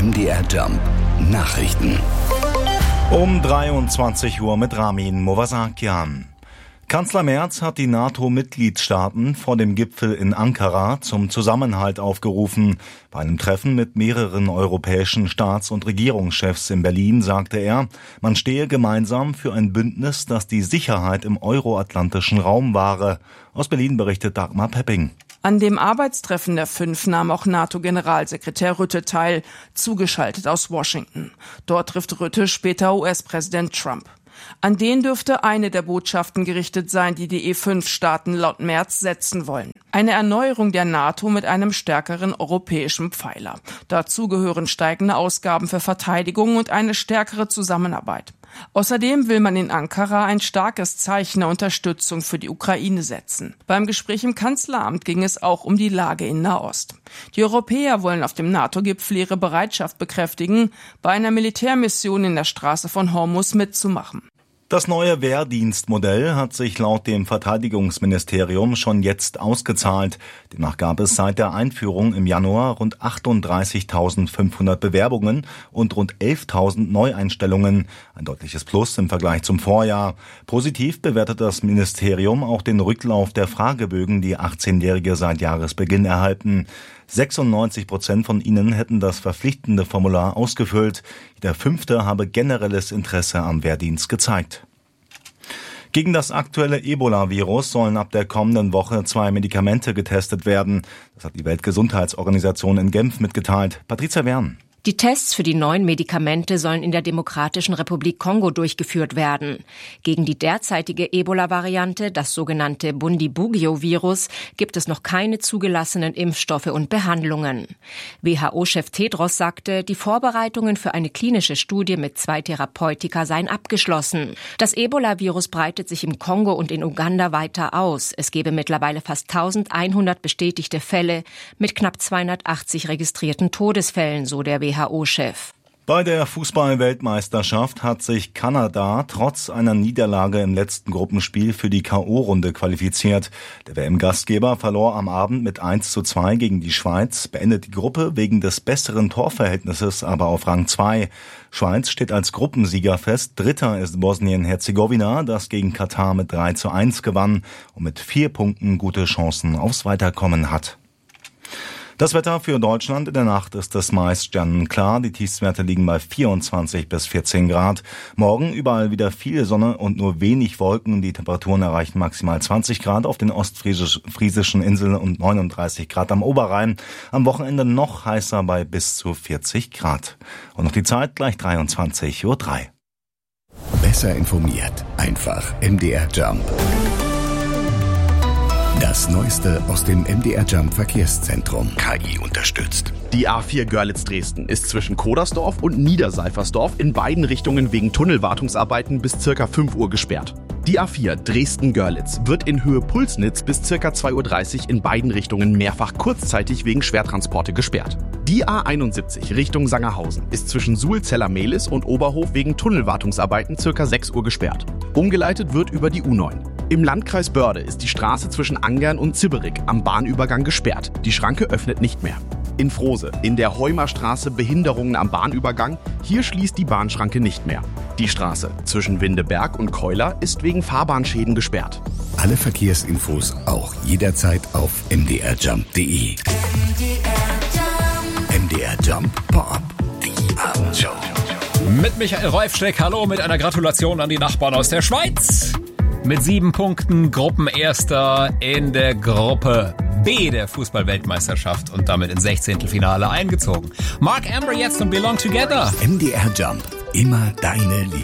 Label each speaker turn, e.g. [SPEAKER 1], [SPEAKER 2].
[SPEAKER 1] MDR Jump Nachrichten.
[SPEAKER 2] Um 23 Uhr mit Ramin Movasakian. Kanzler Merz hat die NATO-Mitgliedstaaten vor dem Gipfel in Ankara zum Zusammenhalt aufgerufen. Bei einem Treffen mit mehreren europäischen Staats- und Regierungschefs in Berlin sagte er, man stehe gemeinsam für ein Bündnis, das die Sicherheit im euroatlantischen Raum wahre. Aus Berlin berichtet Dagmar Pepping.
[SPEAKER 3] An dem Arbeitstreffen der 5 nahm auch NATO-Generalsekretär Rutte teil, zugeschaltet aus Washington. Dort trifft Rutte später US-Präsident Trump. An den dürfte eine der Botschaften gerichtet sein, die die E5-Staaten laut Merz setzen wollen. Eine Erneuerung der NATO mit einem stärkeren europäischen Pfeiler. Dazu gehören steigende Ausgaben für Verteidigung und eine stärkere Zusammenarbeit. Außerdem will man in Ankara ein starkes Zeichen der Unterstützung für die Ukraine setzen. Beim Gespräch im Kanzleramt ging es auch um die Lage in Nahost. Die Europäer wollen auf dem NATO-Gipfel ihre Bereitschaft bekräftigen, bei einer Militärmission in der Straße von Hormuz mitzumachen.
[SPEAKER 2] Das neue Wehrdienstmodell hat sich laut dem Verteidigungsministerium schon jetzt ausgezahlt. Demnach gab es seit der Einführung im Januar rund 38.500 Bewerbungen und rund 11.000 Neueinstellungen. Ein deutliches Plus im Vergleich zum Vorjahr. Positiv bewertet das Ministerium auch den Rücklauf der Fragebögen, die 18-Jährige seit Jahresbeginn erhalten. 96% von ihnen hätten das verpflichtende Formular ausgefüllt. Jeder 5. habe generelles Interesse am Wehrdienst gezeigt. Gegen das aktuelle Ebola-Virus sollen ab der kommenden Woche 2 Medikamente getestet werden. Das hat die Weltgesundheitsorganisation in Genf mitgeteilt. Patricia Wern.
[SPEAKER 4] Die Tests für die neuen Medikamente sollen in der Demokratischen Republik Kongo durchgeführt werden. Gegen die derzeitige Ebola-Variante, das sogenannte Bundibugyo-Virus, gibt es noch keine zugelassenen Impfstoffe und Behandlungen. WHO-Chef Tedros sagte, die Vorbereitungen für eine klinische Studie mit 2 Therapeutika seien abgeschlossen. Das Ebola-Virus breitet sich im Kongo und in Uganda weiter aus. Es gebe mittlerweile fast 1100 bestätigte Fälle mit knapp 280 registrierten Todesfällen, so der WHO-Chef.
[SPEAKER 2] Bei der Fußball-Weltmeisterschaft hat sich Kanada trotz einer Niederlage im letzten Gruppenspiel für die K.O.-Runde qualifiziert. Der WM-Gastgeber verlor am Abend mit 1:2 gegen die Schweiz, beendet die Gruppe wegen des besseren Torverhältnisses aber auf Rang 2. Schweiz steht als Gruppensieger fest. Dritter ist Bosnien-Herzegowina, das gegen Katar mit 3:1 gewann und mit 4 Punkten gute Chancen aufs Weiterkommen hat. Das Wetter für Deutschland: in der Nacht ist es meist sternenklar. Die Tiefstwerte liegen bei 24 bis 14 Grad. Morgen überall wieder viel Sonne und nur wenig Wolken. Die Temperaturen erreichen maximal 20 Grad auf den ostfriesischen Inseln und 39 Grad am Oberrhein. Am Wochenende noch heißer bei bis zu 40 Grad. Und noch die Zeit gleich 23:03 Uhr.
[SPEAKER 1] Besser informiert, einfach MDR Jump. Das Neueste aus dem MDR Jump Verkehrszentrum. KI unterstützt.
[SPEAKER 5] Die A4 Görlitz-Dresden ist zwischen Kodersdorf und Niederseifersdorf in beiden Richtungen wegen Tunnelwartungsarbeiten bis ca. 5 Uhr gesperrt. Die A4 Dresden-Görlitz wird in Höhe Pulsnitz bis ca. 2:30 Uhr in beiden Richtungen mehrfach kurzzeitig wegen Schwertransporte gesperrt. Die A71 Richtung Sangerhausen ist zwischen Suhlzeller-Mehlis und Oberhof wegen Tunnelwartungsarbeiten ca. 6 Uhr gesperrt. Umgeleitet wird über die U9. Im Landkreis Börde ist die Straße zwischen Angern und Zibberig am Bahnübergang gesperrt. Die Schranke öffnet nicht mehr. In Frose, in der Heumerstraße Behinderungen am Bahnübergang. Hier schließt die Bahnschranke nicht mehr. Die Straße zwischen Windeberg und Keuler ist wegen Fahrbahnschäden gesperrt.
[SPEAKER 1] Alle Verkehrsinfos auch jederzeit auf mdrjump.de. MDR Jump Pop. Die Abendshow.
[SPEAKER 6] Mit Michael Reufsteck, hallo, mit einer Gratulation an die Nachbarn aus der Schweiz. Mit 7 Punkten Gruppenerster in der Gruppe B der Fußball-Weltmeisterschaft und damit ins 16. Finale eingezogen. Mark Amber jetzt und Belong Together.
[SPEAKER 1] MDR Jump, immer deine Liebe.